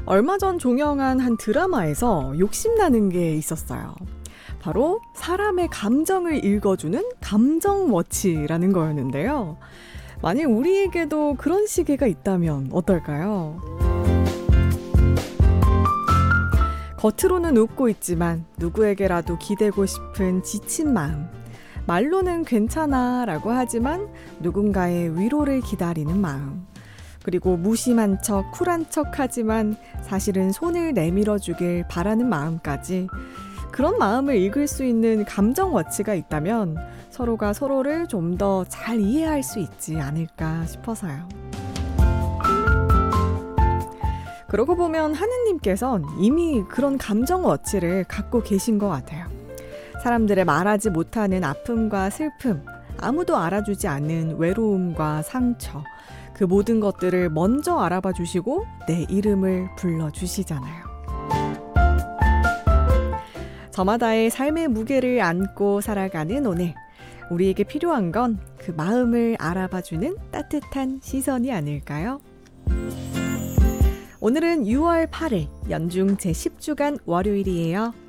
얼마 전 종영한 한 드라마에서 욕심나는 게 있었어요. 바로 사람의 감정을 읽어주는 감정워치라는 거였는데요. 만약 우리에게도 그런 시계가 있다면 어떨까요? 겉으로는 웃고 있지만 누구에게라도 기대고 싶은 지친 마음. 말로는 괜찮아 라고 하지만 누군가의 위로를 기다리는 마음. 그리고 무심한 척, 쿨한 척 하지만 사실은 손을 내밀어 주길 바라는 마음까지, 그런 마음을 읽을 수 있는 감정워치가 있다면 서로가 서로를 좀 더 잘 이해할 수 있지 않을까 싶어서요. 그러고 보면 하느님께선 이미 그런 감정워치를 갖고 계신 것 같아요. 사람들의 말하지 못하는 아픔과 슬픔, 아무도 알아주지 않는 외로움과 상처, 그 모든 것들을 먼저 알아봐 주시고 내 이름을 불러주시잖아요. 저마다의 삶의 무게를 안고 살아가는 오늘, 우리에게 필요한 건 그 마음을 알아봐주는 따뜻한 시선이 아닐까요? 오늘은 6월 8일 연중 제10주간 월요일이에요.